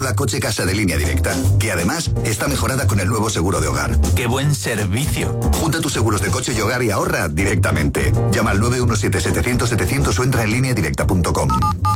nueva Coche Casa de Línea Directa, que además está mejorada con el nuevo seguro de hogar. ¡Qué buen servicio! Junta tus seguros de coche y hogar y ahorra directamente. Llama al 917-700-700 o entra en lineadirecta.com.